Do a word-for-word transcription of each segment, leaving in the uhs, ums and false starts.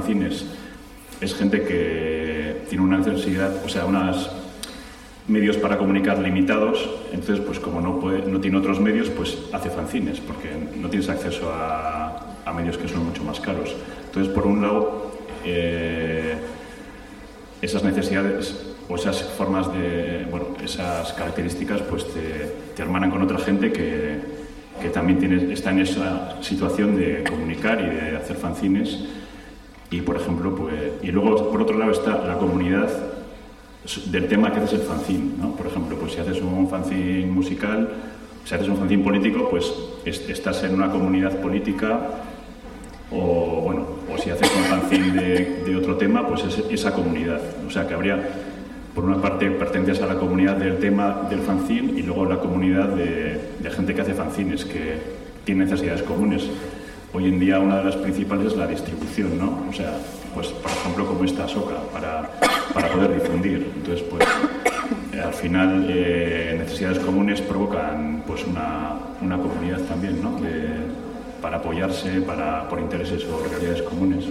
fanzines es gente que tiene una necesidad, o sea, unos medios para comunicar limitados, entonces pues como no puede, no tiene otros medios, pues hace fanzines, porque no tienes acceso a, a medios que son mucho más caros. Entonces, por un lado, eh, esas necesidades o esas formas de, bueno, esas características pues te, te hermanan con otra gente que, que también tiene, está en esa situación de comunicar y de hacer fanzines. Y, por ejemplo, pues, y luego, por otro lado, está la comunidad del tema que haces el fanzine, ¿no? Por ejemplo, pues si haces un fanzine musical, si haces un fanzine político, pues es, estás en una comunidad política, o bueno, o si haces un fanzine de, de otro tema, pues es esa comunidad. O sea, que habría, por una parte, perteneces a la comunidad del tema del fanzine y luego la comunidad de, de gente que hace fanzines, que tiene necesidades comunes. Hoy en día una de las principales es la distribución, ¿no? O sea, pues por ejemplo como esta Soca, para, para poder difundir. Entonces, pues eh, al final eh, necesidades comunes provocan pues una, una comunidad también, ¿no? De, para apoyarse, para, por intereses o realidades comunes.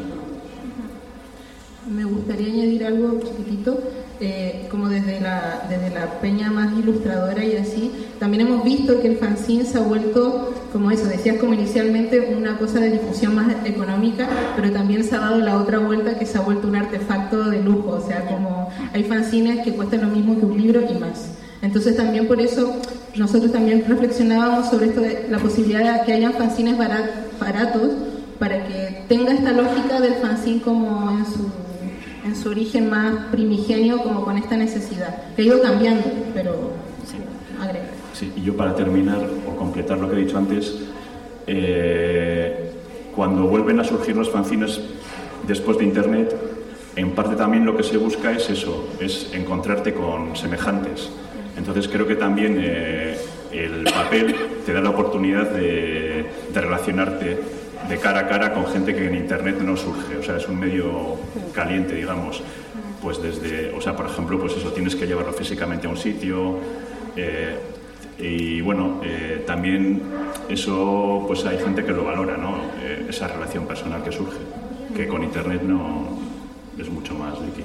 Me gustaría añadir algo chiquitito, eh, como desde la, desde la peña más ilustradora y así, también hemos visto que el fanzine se ha vuelto, como eso, decías como inicialmente una cosa de difusión más económica, pero también se ha dado la otra vuelta que se ha vuelto un artefacto de lujo, o sea, como hay fanzines que cuestan lo mismo que un libro y más. Entonces también por eso nosotros también reflexionábamos sobre esto de la posibilidad de que hayan fanzines barat, baratos para que tenga esta lógica del fanzine como en su en su origen más primigenio, como con esta necesidad, que ha ido cambiando, pero sí, agrega. Sí, y yo para terminar o completar lo que he dicho antes, eh, cuando vuelven a surgir los fanzines después de Internet, en parte también lo que se busca es eso, es encontrarte con semejantes. Entonces creo que también eh, el papel te da la oportunidad de, de relacionarte de cara a cara con gente que en Internet no surge, o sea, es un medio caliente, digamos, pues desde, o sea, por ejemplo, pues eso, tienes que llevarlo físicamente a un sitio, eh, y bueno, eh, también eso, pues hay gente que lo valora, ¿no? Eh, esa relación personal que surge, que con Internet no es mucho más líquida.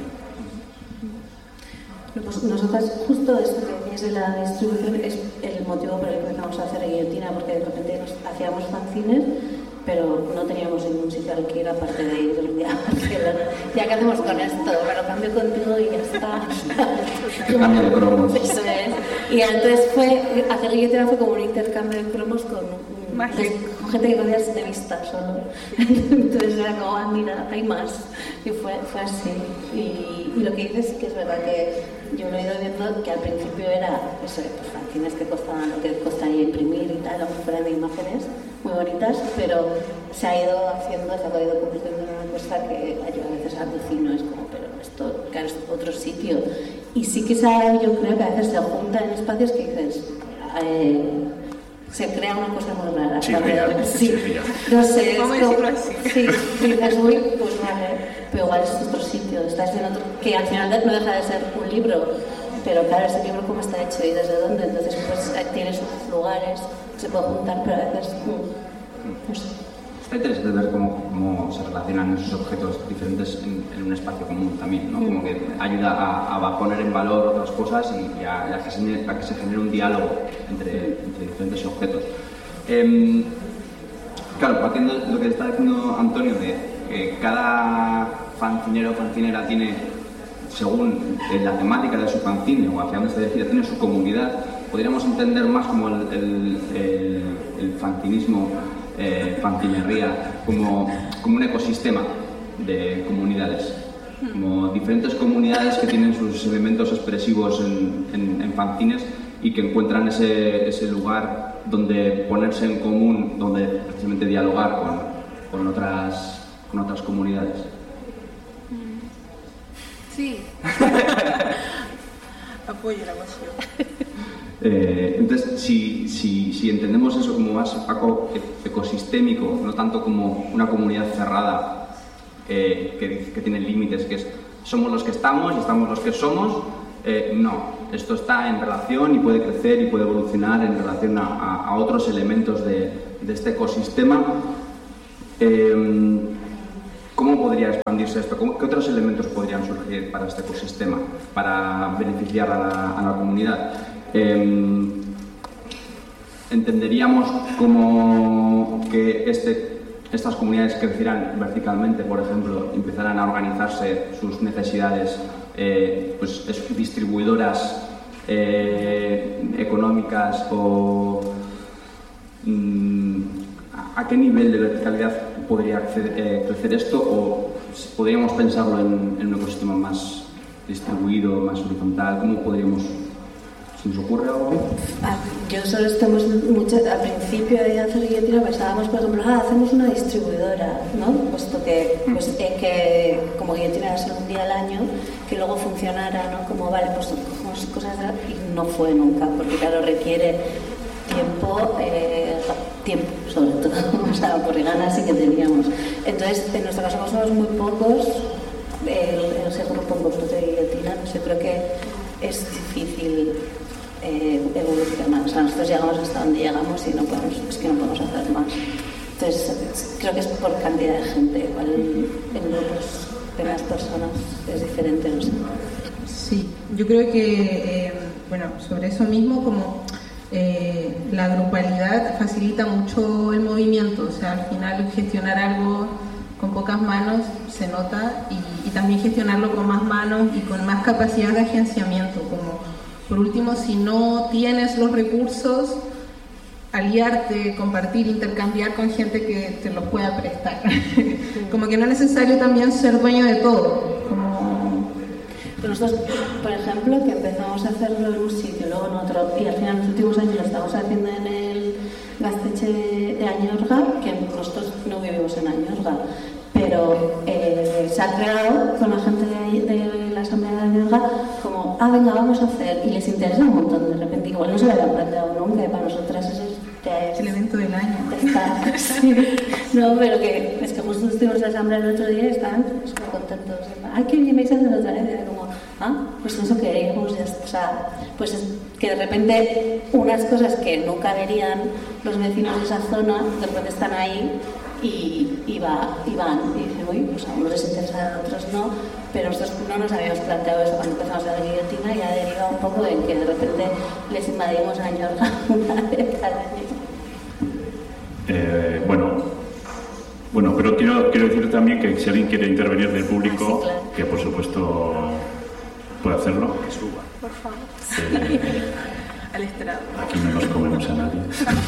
Pues nosotras, justo esto que decías de la distribución es el motivo por el que empezamos a hacer Guillotina, porque de repente nos hacíamos fanzines, pero no teníamos ningún sitio al que ir aparte de ir un día a Barcelona. Ya que hacemos con esto, me lo cambio contigo y ya está. Cambio de cromos. Eso es. Y entonces fue, hacer Guillotina fue como un intercambio de cromos con, con gente que conocías de vista solo. Entonces era como, ah, mira, hay más. Y fue, fue así. Y, y lo que dices es que es verdad que yo lo he ido viendo que al principio era eso, pues fanzines que costaban lo que costaría imprimir y tal, aunque fueran de imágenes muy bonitas, pero se ha ido haciendo, se ha ido convirtiendo en una cosa que yo a veces alucino, es como, pero esto, claro, es otro sitio. Y sí que se ha, yo creo que a veces se junta en espacios que dices, eh, se crea una cosa muy rara. Sí, real, sí, sí, real. No sé, ¿Cómo esto, decirlo así? Sí, y dices, uy, pues vale, pero igual es otro sitio, estás en otro, que al final no deja de ser un libro, pero claro, ese libro cómo está hecho y desde dónde, entonces pues tiene sus lugares, se puede juntar, pero a veces mm, no sé. Está interesante ver cómo, cómo se relacionan esos objetos diferentes en, en un espacio común también, ¿no? Como que ayuda a, a poner en valor otras cosas y, y a, a, que se, a que se genere un diálogo entre, entre diferentes objetos. Eh, claro, partiendo de lo que está diciendo Antonio, de que cada fancinero o fancinera tiene, según la temática de su fanzine o hacia dónde se dirige, tiene su comunidad, podríamos entender más como el, el, el, el fanzinismo, eh, fanzinería, como, como un ecosistema de comunidades, como diferentes comunidades que tienen sus elementos expresivos en, en, en fanzines y que encuentran ese, ese lugar donde ponerse en común, donde precisamente dialogar con, con, otras, con otras comunidades. Sí. Apoyo la moción. Eh, entonces, si, si, si entendemos eso como más ecosistémico, no tanto como una comunidad cerrada eh, que, que tiene límites, que es somos los que estamos y estamos los que somos, eh, no. Esto está en relación y puede crecer y puede evolucionar en relación a, a, a otros elementos de, de este ecosistema. Eh, ¿Cómo podría expandirse esto? ¿Cómo, ¿Qué otros elementos podrían surgir para este ecosistema, para beneficiar a la, a la comunidad? Eh, ¿Entenderíamos como que este, estas comunidades crecieran verticalmente, por ejemplo, empezarán a organizarse sus necesidades, eh, pues, distribuidoras eh, económicas o... ¿A qué nivel de verticalidad podría acceder, eh, crecer esto? ¿O podríamos pensarlo en, en un ecosistema más distribuido, más horizontal? ¿Cómo podríamos...? ¿Se nos ocurre algo? Ah, yo solo estamos mucho... Al principio de hacer guillotina pensábamos, por ejemplo, ah, hacemos una distribuidora, ¿no? Puesto que, pues, eh, que como guillotina era solo un día al año, que luego funcionara, ¿no? Como, vale, pues cogemos cosas... Y no fue nunca, porque claro, requiere... tiempo, eh, tiempo sobre todo, o sea, por ganas sí que teníamos. Entonces, en nuestro caso, como somos muy pocos, el, ese grupo en concreto de guillotina, no sé, creo que es difícil eh, evolucionar. O sea, nosotros llegamos hasta donde llegamos y no podemos, es que no podemos hacer más. Entonces, creo que es por cantidad de gente, igual en grupos de más personas es diferente, no sé. Sí, yo creo que, eh, bueno, sobre eso mismo, como Eh, la grupalidad facilita mucho el movimiento, o sea, al final gestionar algo con pocas manos se nota y, y también gestionarlo con más manos y con más capacidad de agenciamiento, como por último, si no tienes los recursos, aliarte, compartir, intercambiar con gente que te los pueda prestar. Como que no es necesario también ser dueño de todo. Como... Nosotros, por ejemplo, que empezamos a hacerlo en un sitio, luego en otro, y al final en los últimos años lo estamos haciendo en el Gaztetxe de Añorga, que nosotros no vivimos en Añorga, pero eh, se ha creado con la gente de, de la Asamblea de Añorga como, ah, venga, vamos a hacer, y les interesa un montón, de repente, igual no se lo habían planteado nunca, y para nosotras eso es... Es el evento del año. Está, sí. No, pero que es que justo estuvimos en la asamblea el otro día y estaban súper contentos. Ay, qué bien, vais a hacer otra vez. Y era como, ah, pues eso queríamos. O sea, pues es que de repente unas cosas que nunca verían los vecinos de esa zona, de repente están ahí y, y, va, y van. Y dicen, uy, pues a unos les interesa, a otros no. Pero nosotros no nos habíamos planteado eso cuando empezamos a la guillotina y ha derivado un poco en que de repente les invadimos a Añorga una vez al año. Eh, bueno, bueno, pero quiero, quiero decir también que si alguien quiere intervenir del público, ah, sí, claro. que por supuesto puede hacerlo. Que suba. Por favor. Eh, Al estrado. Aquí no nos comemos a nadie.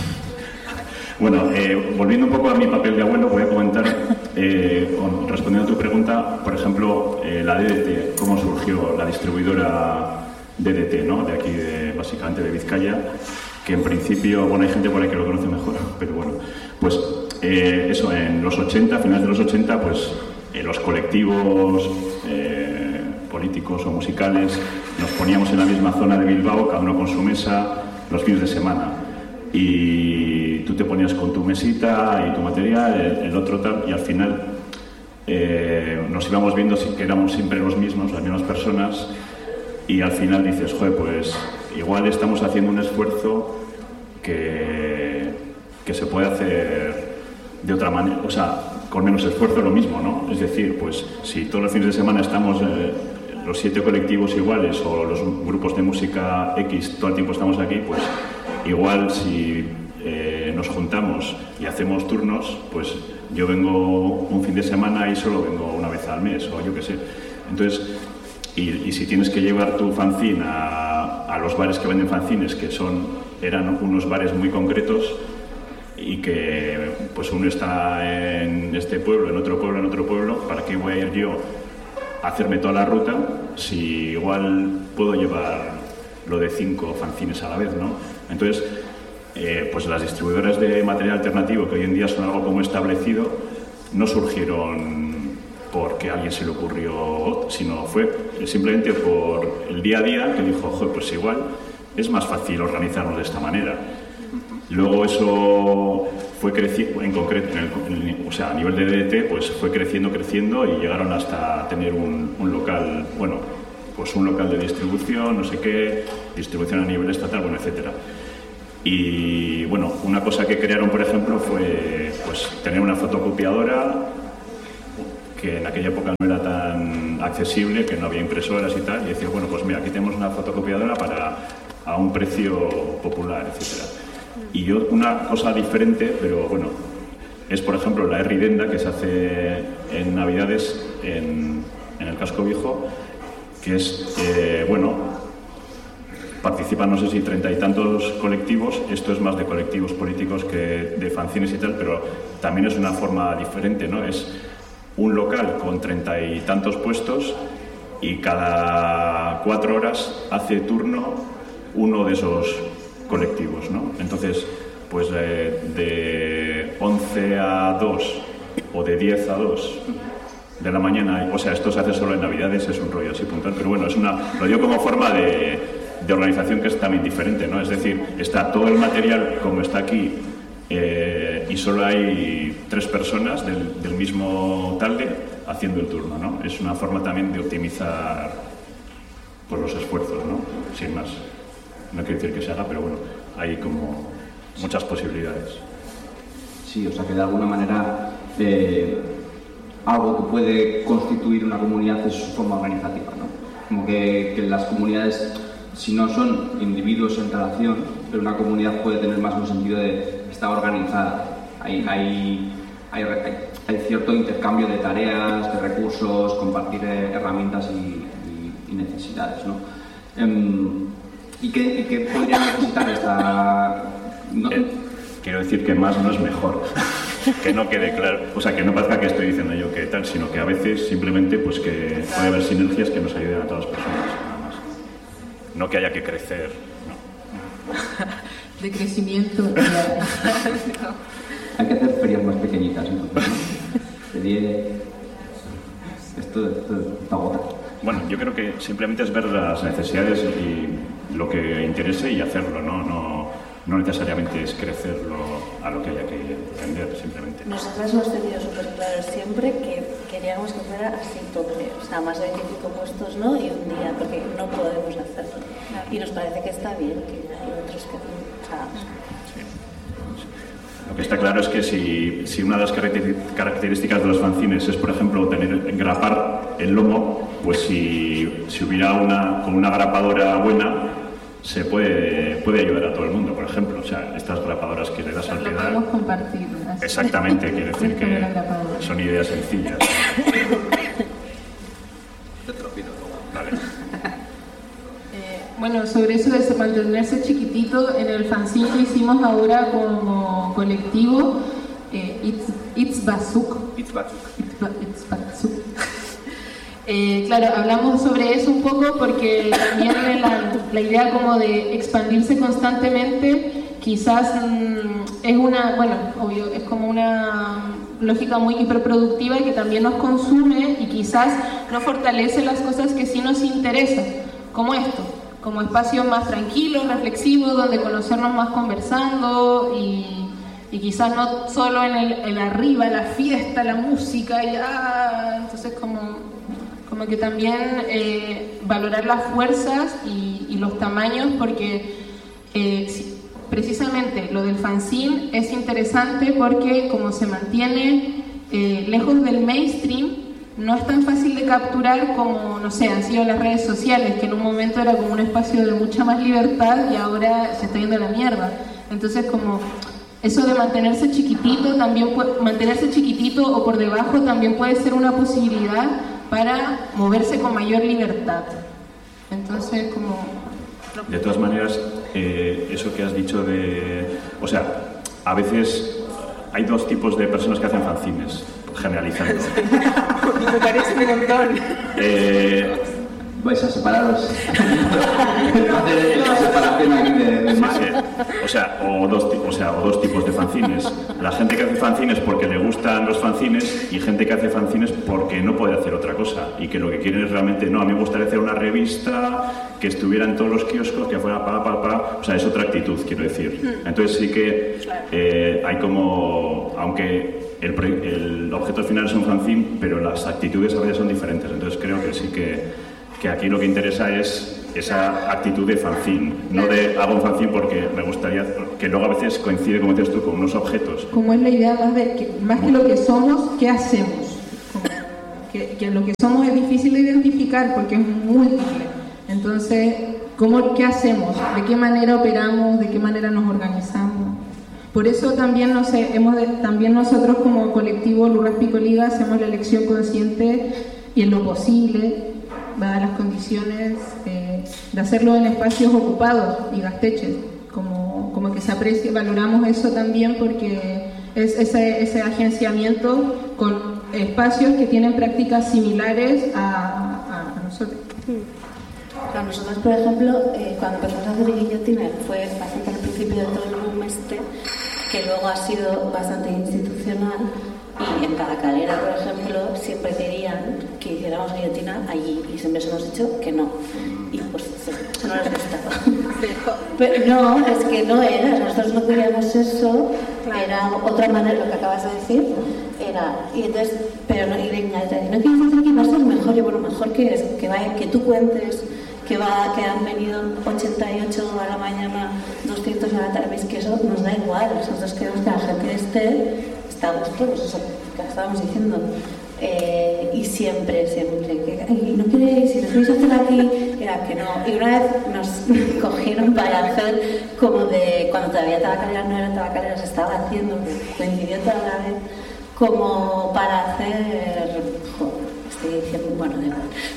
Bueno, eh, volviendo un poco a mi papel de abuelo, voy a comentar, eh, respondiendo a tu pregunta, por ejemplo, eh, la D D T, cómo surgió la distribuidora D D T, ¿no? De aquí, de, básicamente de Vizcaya, que en principio, bueno, hay gente por ahí que lo conoce mejor, pero bueno, pues eh, eso, en los ochenta, finales de los ochenta, pues eh, los colectivos eh, políticos o musicales nos poníamos en la misma zona de Bilbao, cada uno con su mesa, los fines de semana. Y tú te ponías con tu mesita y tu material, el, el otro tal, y al final eh, nos íbamos viendo que éramos siempre los mismos, las mismas personas, y al final dices, joder, pues igual estamos haciendo un esfuerzo que, que se puede hacer de otra manera, o sea, con menos esfuerzo lo mismo, ¿no? Es decir, pues si todos los fines de semana estamos eh, los siete colectivos iguales o los grupos de música X todo el tiempo estamos aquí, pues igual si eh, nos juntamos y hacemos turnos, pues yo vengo un fin de semana y solo vengo una vez al mes o yo qué sé. Entonces, y, y si tienes que llevar tu fanzine a, a los bares que venden fanzines, que son eran unos bares muy concretos y que pues uno está en este pueblo, en otro pueblo, en otro pueblo, ¿para qué voy a ir yo a hacerme toda la ruta si igual puedo llevar lo de cinco fanzines a la vez, ¿no? Entonces, eh, pues las distribuidoras de material alternativo, que hoy en día son algo como establecido, no surgieron porque a alguien se le ocurrió, sino fue simplemente por el día a día que dijo, joder, pues igual es más fácil organizarnos de esta manera. Luego eso fue creciendo, en concreto, en el, en el, o sea, a nivel de D D T, pues fue creciendo, creciendo y llegaron hasta tener un, un local, bueno, pues un local de distribución, no sé qué, distribución a nivel estatal, bueno, etcétera. Y bueno, una cosa que crearon, por ejemplo, fue pues tener una fotocopiadora que en aquella época no era tan accesible, que no había impresoras y tal, y decía, bueno, pues mira, aquí tenemos una fotocopiadora para a un precio popular, etcétera. Y yo, una cosa diferente, pero bueno, es por ejemplo la Erridenda, que se hace en Navidades en, en el Casco Viejo, que es, eh, bueno, participan no sé si treinta y tantos colectivos. Esto es más de colectivos políticos que de fanzines y tal, pero también es una forma diferente, ¿no? Es un local con treinta y tantos puestos y cada cuatro horas hace turno uno de esos colectivos, ¿no? Entonces, pues eh, de once a dos o de diez a dos de la mañana, o sea, esto se hace solo en Navidades, es un rollo así puntual, pero bueno, es una, lo digo como forma de, de organización que es también diferente, ¿no? Es decir, está todo el material como está aquí eh, y solo hay tres personas del, del mismo talde haciendo el turno, ¿no? Es una forma también de optimizar pues, los esfuerzos, ¿no? Sin más. No quiero decir que se haga, pero bueno, hay como muchas posibilidades. Sí, o sea que de alguna manera eh, algo que puede constituir una comunidad es su forma organizativa, ¿no? Como que, que las comunidades, si no son individuos en relación, pero una comunidad puede tener más un sentido de estar organizada. Hay, hay, hay, hay cierto intercambio de tareas, de recursos, compartir herramientas y, y, y necesidades, ¿no? Um, ¿Y qué, y qué podría necesitar esta...? No. Eh, quiero decir que más no es mejor. Que no quede claro, o sea, que no parezca que estoy diciendo yo que tal, sino que a veces simplemente pues que puede haber sinergias que nos ayuden a todas las personas, nada más. No que haya que crecer, no. De crecimiento. Hay que hacer ferias más pequeñitas, entonces, ¿no? De diez... Esto, esto está agotado. Bueno, yo creo que simplemente es ver las necesidades y lo que interese y hacerlo, ¿no? No, no necesariamente es crecerlo a lo que haya que entender, simplemente. Nosotros hemos tenido súper claro siempre que queríamos que fuera así tope, o sea, más de veinticinco puestos, ¿no? Y un día, porque no podemos hacerlo. Y nos parece que está bien, que hay otros que no, o sea... Sí. Lo que está claro es que si, si una de las características de los fanzines es, por ejemplo, tener grapar el lomo, pues si, si hubiera una con una grapadora buena, se puede, puede ayudar a todo el mundo, por ejemplo. O sea, estas grapadoras que le das al pedal... Lo podemos compartir. Así. Exactamente, quiere decir que son ideas sencillas. Vale. Bueno, sobre eso de mantenerse chiquitito, en el fanzine que hicimos ahora como colectivo, eh, It's, It's Bazuk. It's Bazuk. It's, ba, it's Bazuk. Eh, claro, hablamos sobre eso un poco porque también la, la idea como de expandirse constantemente quizás mmm, es una, bueno, obvio, es como una lógica muy hiperproductiva y que también nos consume y quizás no fortalece las cosas que sí nos interesan, como esto. Como espacios más tranquilos, reflexivos, donde conocernos más conversando y, y quizás no solo en el, el arriba, la fiesta, la música y ah, entonces como, como que también eh, valorar las fuerzas y, y los tamaños porque eh, precisamente lo del fanzine es interesante porque como se mantiene eh, lejos del mainstream, no es tan fácil de capturar como, no sé, han sido las redes sociales, que en un momento era como un espacio de mucha más libertad y ahora se está yendo a la mierda. Entonces, como eso de mantenerse chiquitito, también puede, mantenerse chiquitito o por debajo también puede ser una posibilidad para moverse con mayor libertad. Entonces, como... De todas maneras, eh, eso que has dicho de... O sea, a veces hay dos tipos de personas que hacen fanzines, generalizando. Me parece un montón. Eh, vais a separaros. Hacer la separación aquí de, de sí, sí. O sea, o dos, o sea, o dos tipos de fanzines. La gente que hace fanzines porque le gustan los fanzines y gente que hace fanzines porque no puede hacer otra cosa y que lo que quieren es realmente, no, a mí me gustaría hacer una revista que estuviera en todos los kioscos, que fuera pa, pa, pa. O sea, es otra actitud, quiero decir. Entonces sí que eh, hay como, aunque el, el objeto final es un fanzine, pero las actitudes a veces son diferentes. Entonces creo que sí que que aquí lo que interesa es esa actitud de fanzine, no de hago un fanzine porque me gustaría, que luego a veces coincide, como dices tú, con unos objetos. Como es la idea más de que, más que lo que somos, ¿qué hacemos? que, que lo que somos es difícil de identificar porque es múltiple. Entonces, ¿cómo, ¿qué hacemos? ¿De qué manera operamos? ¿De qué manera nos organizamos? Por eso también, no sé, hemos de, también nosotros como colectivo Lurras Pico Liga hacemos la elección consciente y en lo posible, dadas las condiciones, eh, de hacerlo en espacios ocupados y gasteches, como, como que se aprecie, valoramos eso también porque es ese, ese agenciamiento con espacios que tienen prácticas similares a, a, a nosotros. Claro, nosotros, por ejemplo, eh, cuando empezamos a hacer guillotina, fue bastante al principio de todo el boom este, que luego ha sido bastante institucional, y en cada calera, por ejemplo, siempre querían que hiciéramos guillotina allí, y siempre se hemos dicho que no, y pues no les gustaba. Pero no, es que no era, nosotros no queríamos eso, era otra manera, lo que acabas de decir, era, y entonces, pero no, y de Iñata, no quieres decir que va a ser mejor, yo bueno, mejor que es, que vaya, que tú cuentes, que va, que han venido ochenta y ocho a la mañana, doscientos a la tarde, es que eso nos da igual, nosotros queremos que la gente esté, está a gusto, pues eso que estábamos diciendo, eh, y siempre, siempre, que y no queréis, si lo queréis hacer aquí, era que no, y una vez nos cogieron para hacer como de, cuando todavía Tabacalera no era Tabacalera, se estaba haciendo, coincidió toda la vez, como para hacer, joder, estoy diciendo, bueno, de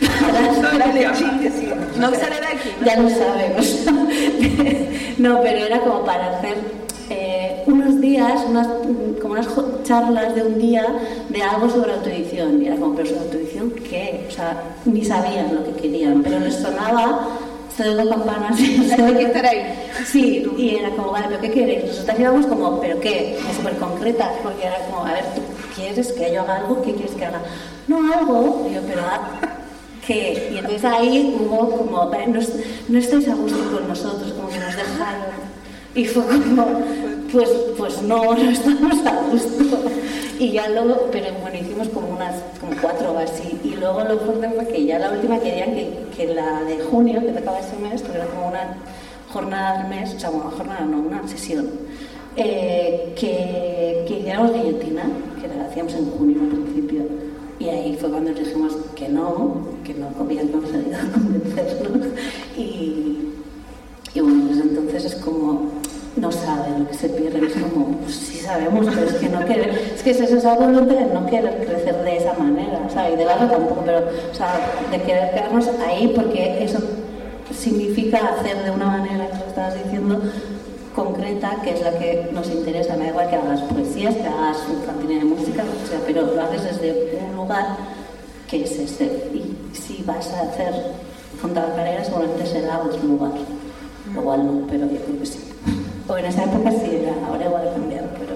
no sale de aquí, ¿no? Ya lo sabemos. No, pero era como para hacer eh, unos días, unas, como unas charlas de un día de algo sobre autoedición. Y era como, pero sobre autoedición, ¿qué? O sea, ni sabían lo que querían, pero les sonaba, se oigo campanas. Hay que estar ahí. Sí, y era como, vale, ¿pero qué queréis? Nosotros íbamos como, ¿pero qué? Súper concretas, porque era como, a ver, ¿tú quieres que yo haga algo? ¿Qué quieres que haga? No, algo. Y yo, pero ¿qué? Y entonces ahí hubo como, no, no estáis a gusto con nosotros, como que nos dejaron. Y fue como, pues, pues no, no estamos a gusto. Y ya luego, pero bueno, hicimos como unas, como cuatro o así. Y luego lo fuerte fue que ya la última querían que, que la de junio, que tocaba ese mes, porque era como una jornada al mes, o sea, una jornada, no, una sesión, eh, que, que hiciéramos guillotina, que la hacíamos en junio al principio. Y ahí fue cuando dijimos que no, que no habían conseguido convencernos. Y, y bueno, desde entonces es como, no saben lo que se pierde, es como, pues sí sabemos, pero es que no querer, es que es esa voluntad de no querer crecer de esa manera, o sea, y de barro tampoco, pero, o sea, de querer quedarnos ahí porque eso significa hacer de una manera, que lo estabas diciendo, concreta, que es la que nos interesa. Me da igual que hagas poesías, que hagas un cantina de música, o sea, pero lo haces desde un lugar que es ese. Y si vas a hacer Tabacalera, seguramente será otro lugar. Igual no, pero yo creo que sí. O en esa época sí era, ahora igual ha cambiado, pero...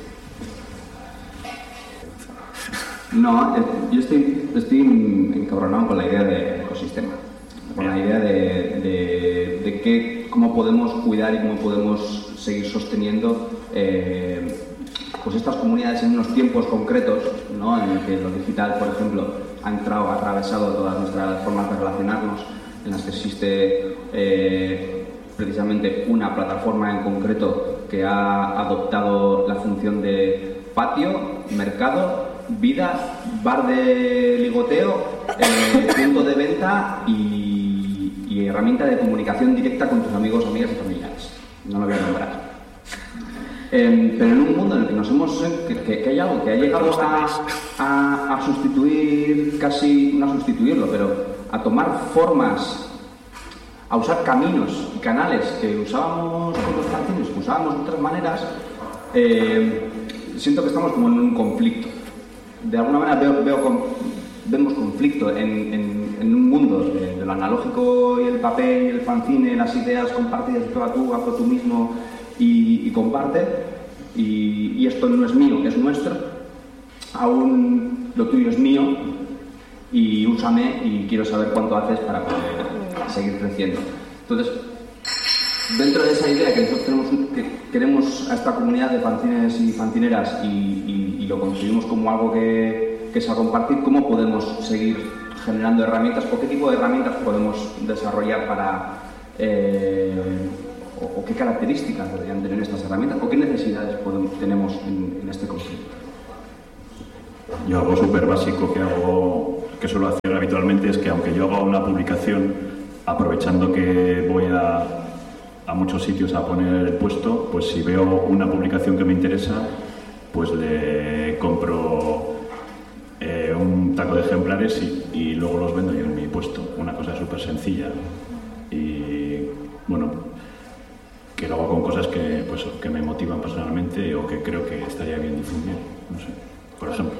No, yo estoy, estoy encabronado con la idea de ecosistema, con la idea de, de, de que, cómo podemos cuidar y cómo podemos seguir sosteniendo eh, pues estas comunidades en unos tiempos concretos, ¿no? En el que lo digital, por ejemplo, ha entrado, ha atravesado todas nuestras formas de relacionarnos, en las que existe eh, precisamente una plataforma en concreto que ha adoptado la función de patio, mercado, vida, bar de ligoteo, eh, punto de venta y, y herramienta de comunicación directa con tus amigos, amigas y familiares. No lo voy a nombrar. Eh, pero en un mundo en el que nos hemos que, que, que hay algo que ha llegado a, a, a sustituir, casi no a sustituirlo, pero a tomar formas, a usar caminos y canales que usábamos con los fanzines, que usábamos de otras maneras, eh, siento que estamos como en un conflicto. De alguna manera veo, veo con, vemos conflicto en, en, en un mundo de, de lo analógico y el papel y el fanzine, las ideas compartidas de tú a tú, hazlo tú mismo y, y comparte, y, y esto no es mío, es nuestro, aún lo tuyo es mío y úsame y quiero saber cuánto haces para poder seguir creciendo. Entonces, dentro de esa idea que nosotros tenemos, que queremos a esta comunidad de fanzines y fanzineras y, y, y lo concebimos como algo que, que se va a compartir, ¿cómo podemos seguir generando herramientas o qué tipo de herramientas podemos desarrollar para eh, o, o qué características deberían tener estas herramientas o qué necesidades podemos, tenemos en, en este conflicto? Yo algo súper básico que hago que suelo hacer habitualmente es que aunque yo haga una publicación, aprovechando que voy a, a muchos sitios a poner el puesto, pues si veo una publicación que me interesa, pues le compro eh, un taco de ejemplares y, y luego los vendo yo en mi puesto. Una cosa súper sencilla. Y bueno, que lo hago con cosas que, pues, que me motivan personalmente o que creo que estaría bien difundir. No sé, por ejemplo.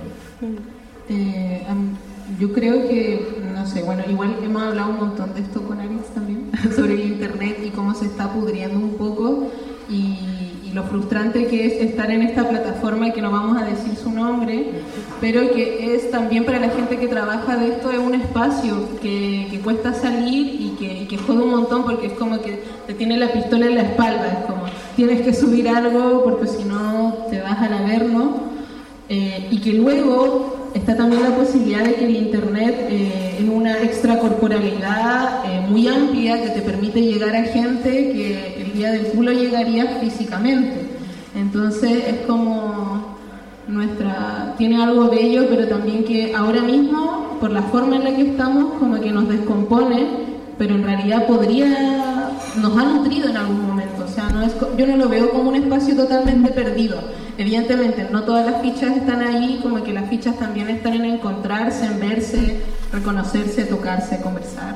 Eh, um, yo creo que, no sé, bueno, igual hemos hablado un montón de esto con Alex también, sobre el internet y cómo se está pudriendo un poco y, y lo frustrante que es estar en esta plataforma y que no vamos a decir su nombre, pero que es también para la gente que trabaja de esto, es un espacio que, que cuesta salir y que, y que jode un montón porque es como que te tiene la pistola en la espalda, es como tienes que subir algo porque si no te vas al averno. Eh, y que luego está también la posibilidad de que el internet eh, es una extracorporalidad eh, muy amplia que te permite llegar a gente que el día del culo llegaría físicamente. Entonces es como nuestra, tiene algo bello, pero también que ahora mismo, por la forma en la que estamos, como que nos descompone, pero en realidad podría, nos ha nutrido en algún momento. O sea, no es, yo no lo veo como un espacio totalmente perdido. Evidentemente, no todas las fichas están ahí, como que las fichas también están en encontrarse, en verse, reconocerse, tocarse, conversar.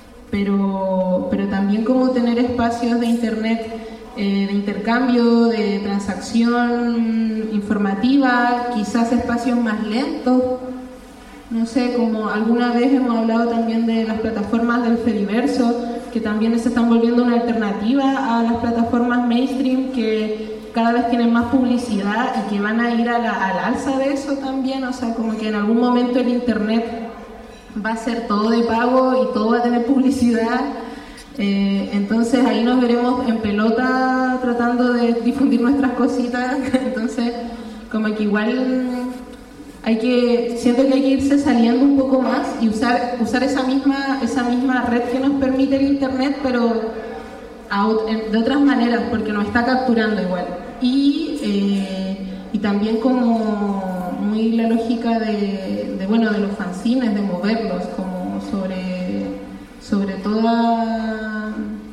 Pero, pero también como tener espacios de internet, eh, de intercambio, de transacción informativa, quizás espacios más lentos. No sé, como alguna vez hemos hablado también de las plataformas del Fediverso, que también se están volviendo una alternativa a las plataformas mainstream, que cada vez tienen más publicidad y que van a ir a la, al alza de eso también. O sea, como que en algún momento el internet va a ser todo de pago y todo va a tener publicidad. Eh, entonces ahí nos veremos en pelota tratando de difundir nuestras cositas. Entonces, como que igual hay que, siento que hay que irse saliendo un poco más y usar, usar esa misma, esa misma red que nos permite el internet, pero a, de otras maneras, porque nos está capturando igual. Y, eh, y también como muy la lógica de, de, bueno, de los fanzines, de moverlos, como sobre, sobre toda...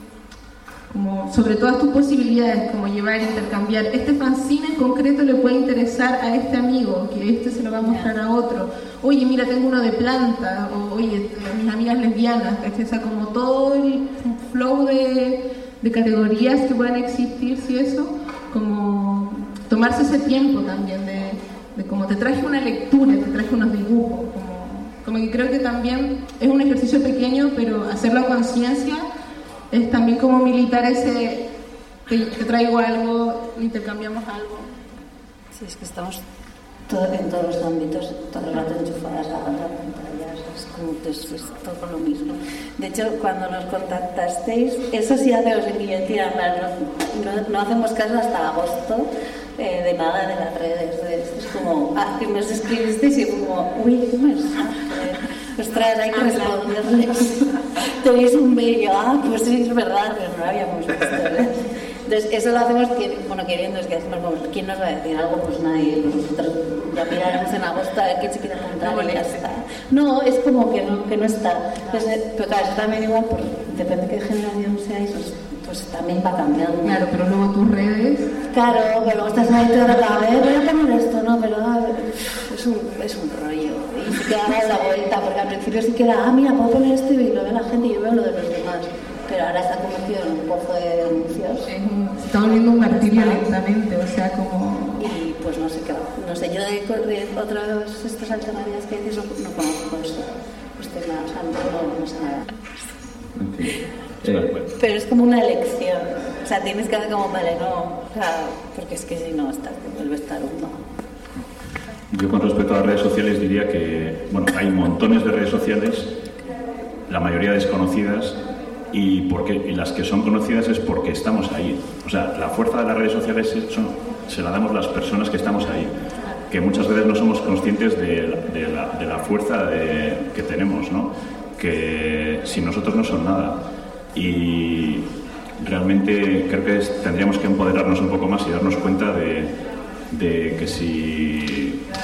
como sobre todas tus posibilidades, como llevar, intercambiar. Este fanzine en concreto le puede interesar a este amigo, que este se lo va a mostrar a otro. Oye, mira, tengo uno de planta, o oye, mis amigas lesbianas, ¿cachai? O sea, como todo el flow de, de categorías que puedan existir, si eso, como tomarse ese tiempo también de, de como te traje una lectura, te traje unos dibujos, como, como que creo que también es un ejercicio pequeño, pero hacerlo a conciencia es también como militar ese, te, te traigo algo, intercambiamos algo. Sí, es que estamos todo, en todos los ámbitos, todo el rato enchufadas a las pantallas, es como es, es todo lo mismo. De hecho, cuando nos contactasteis, eso sí hacemos en guillotina, no, no, no hacemos caso hasta agosto eh, de nada de las redes. De, es como, ah, que nos escribisteis y como, uy, qué mensaje. Ostras, hay que responderles. Tenéis un mail, ah, pues sí, es verdad, pero no lo habíamos visto, ¿verdad? Entonces, eso lo hacemos, que, bueno, queriendo, es que hacemos, como, ¿quién nos va a decir algo? Pues nadie, pues nosotros ya miraremos en agosto a ver quién se quiere apuntar y ya está. No, es como que no, que no está. Entonces, pero claro, eso también igual, pues, depende de qué generación seáis, pues, pues también va cambiando. Claro, pero luego tus redes... Claro, pero luego estás ahí toda la vez, voy a poner esto, ¿no? Pero a ver, es un, es un rollo. Y sí que hagas la vuelta, porque al principio sí que era, ah, mira, puedo poner esto y lo ve la gente y yo veo lo de los demás. Pero ahora está convertido en un pozo de anuncios. Es un, se está volviendo un martirio lentamente, o sea, como... Y pues no sé qué, no sé, yo de, de otras estas alternativas que dices no, no conozco eso. Usted nada, o sea, no, no sé nada. Eh, Pero es como una elección. O sea, tienes que hacer como, vale, no, o sea, porque es que si no, estás, te vuelves tarugo. Yo con respecto a las redes sociales diría que, bueno, hay montones de redes sociales, la mayoría desconocidas, y, porque, y las que son conocidas es porque estamos ahí. O sea, la fuerza de las redes sociales son, se la damos las personas que estamos ahí, que muchas veces no somos conscientes de, de, la, de la fuerza de, que tenemos, ¿no? Que sin nosotros no son nada. Y realmente creo que es, tendríamos que empoderarnos un poco más y darnos cuenta de, de que si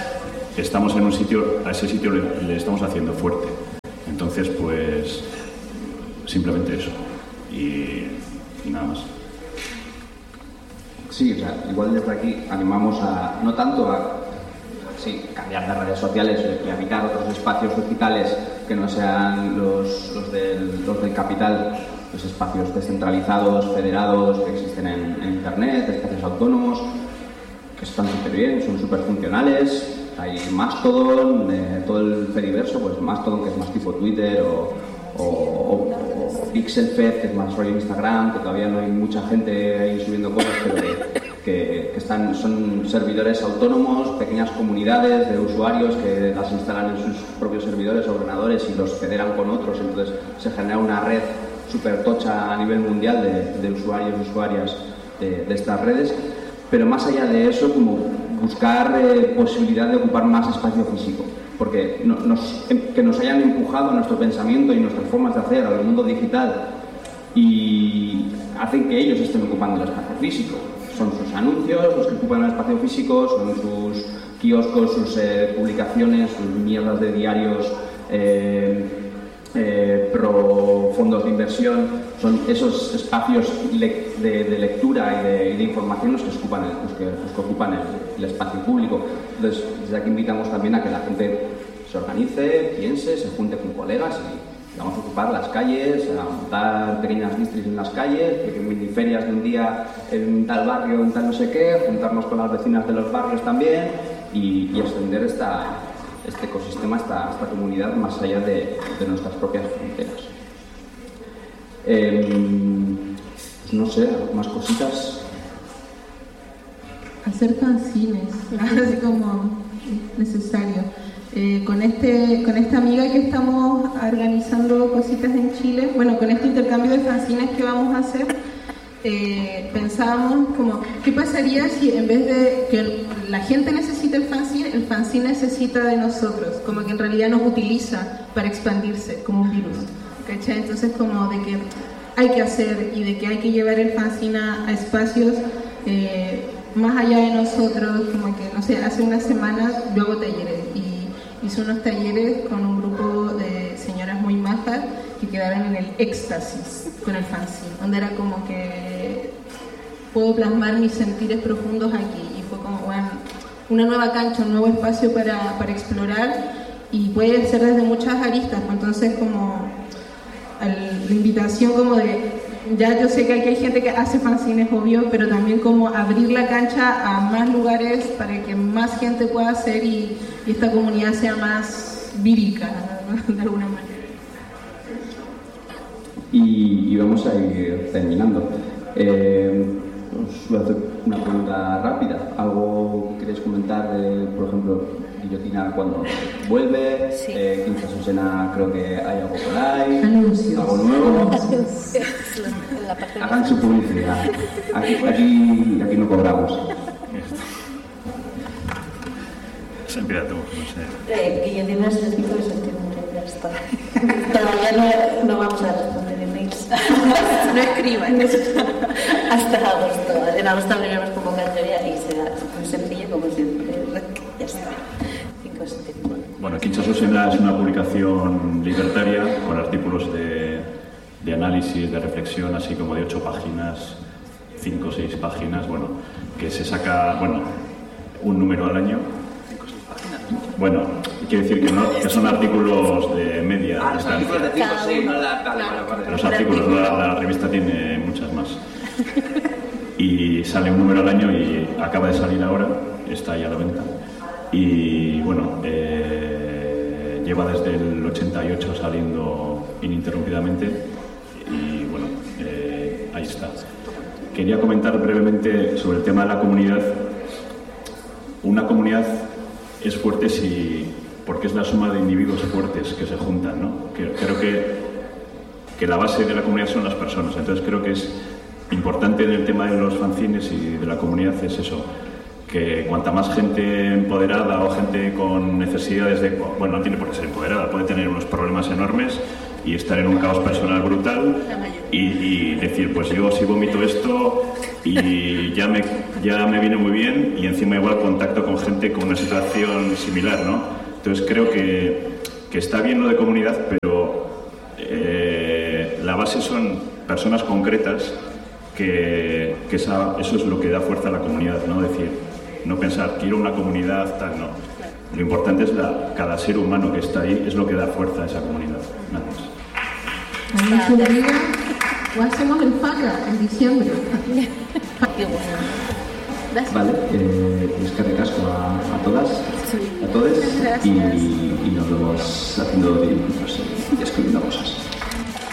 estamos en un sitio, a ese sitio le, le estamos haciendo fuerte. Entonces, pues, simplemente eso. Y, y nada más. Sí, o sea, igual desde aquí animamos a, no tanto a sí, cambiar de redes sociales y habitar otros espacios digitales que no sean los, los, del, los del capital, los espacios descentralizados, federados, que existen en, en Internet, espacios autónomos, que están súper bien, son súper funcionales. Hay Mastodon, de todo el Fediverso, pues Mastodon, que es más tipo Twitter, o, o, o, o Pixelfed, que es más rollo Instagram, que todavía no hay mucha gente ahí subiendo cosas, pero que, que, que están, son servidores autónomos, pequeñas comunidades de usuarios que las instalan en sus propios servidores, ordenadores, y los federan con otros. Entonces se genera una red súper tocha a nivel mundial de, de usuarios y usuarias de, de estas redes. Pero más allá de eso, como buscar eh, posibilidad de ocupar más espacio físico, porque no, nos, que nos hayan empujado nuestro pensamiento y nuestras formas de hacer al mundo digital y hacen que ellos estén ocupando el espacio físico. Son sus anuncios los que ocupan el espacio físico, son sus kioscos, sus eh, publicaciones, sus mierdas de diarios eh, eh, pro fondos de inversión. Son esos espacios le de, de lectura y de, y de información los que ocupan, el, los que, los que ocupan el, el espacio público. Entonces, desde aquí invitamos también a que la gente se organice, piense, se junte con colegas y vamos a ocupar las calles, a montar pequeñas distris en las calles, miniferias de un día en tal barrio, en tal no sé qué, juntarnos con las vecinas de los barrios también y, y extender esta, este ecosistema, esta, esta comunidad más allá de, de nuestras propias fronteras. Eh, pues no sé, más cositas. Hacer fanzines, así como necesario. Eh, con este con esta amiga que estamos organizando cositas en Chile, bueno, con este intercambio de fanzines que vamos a hacer, eh, pensábamos como, ¿qué pasaría si en vez de que la gente necesite el fanzine, el fanzine necesita de nosotros? Como que en realidad nos utiliza para expandirse como un virus, ¿cachai? Entonces como de que hay que hacer y de que hay que llevar el fanzine a, a espacios eh, más allá de nosotros, como que, no sé, hace unas semanas yo hago talleres y hice unos talleres con un grupo de señoras muy majas que quedaron en el éxtasis con el fanzine, donde era como que puedo plasmar mis sentires profundos aquí, y fue como, bueno, una nueva cancha, un nuevo espacio para, para explorar, y puede ser desde muchas aristas. Entonces como el, la invitación como de, ya yo sé que aquí hay gente que hace fanzines, obvio, pero también como abrir la cancha a más lugares para que más gente pueda hacer y, y esta comunidad sea más vírica, ¿no? De alguna manera. Y, y vamos a ir terminando. Eh, os voy a hacer una pregunta rápida. ¿Algo que queréis comentar de, por ejemplo, Guillotina cuando vuelve? Sí. Eh, Quinta Susena, creo que hay algo por ahí. Anuncios. Algo nuevo. Hagan su publicidad. Aquí, aquí, aquí no cobramos. Siempre tú, no sé. Eh, Guillotina es el cinco de septiembre, ya está. Todavía no, no vamos a responder emails. No escriban. Hasta agosto. En agosto abriremos convocatoria y será muy sencillo como siempre. Ya está. cinco de septiembre. Bueno, Quincha Susena es una publicación libertaria con artículos de, de análisis, de reflexión, así como de ocho páginas, cinco o seis páginas, bueno, que se saca, bueno, un número al año. Bueno, quiero decir que, no, que son artículos de media Ah, los distancia. artículos de cinco, sí, no la tal, vale, vale. Los artículos, la, la revista tiene muchas más. Y sale un número al año y acaba de salir ahora, está ahí a la venta. Y bueno, eh, lleva desde el ochenta y ocho saliendo ininterrumpidamente y bueno, eh, ahí está. Quería comentar brevemente sobre el tema de la comunidad. Una comunidad es fuerte si, porque es la suma de individuos fuertes que se juntan, ¿no? Que, creo que, que la base de la comunidad son las personas, entonces creo que es importante en el tema de los fanzines y de la comunidad es eso, que cuanta más gente empoderada o gente con necesidades de, bueno, no tiene por qué ser empoderada, puede tener unos problemas enormes y estar en un caos personal brutal y, y decir, pues yo si vomito esto y ya me, ya me viene muy bien y encima igual contacto con gente con una situación similar, ¿no? Entonces creo que, que está bien lo de comunidad, pero eh, la base son personas concretas que, que esa, eso es lo que da fuerza a la comunidad, ¿no? Decir, no pensar, quiero una comunidad, tal, no. Lo importante es la, cada ser humano que está ahí, es lo que da fuerza a esa comunidad. Gracias. A mí su vida, o hacemos el Faga en diciembre. Vale, eh, pues que recasco a, a todas, a todos y, y nos vemos haciendo dibujitos y escribiendo cosas.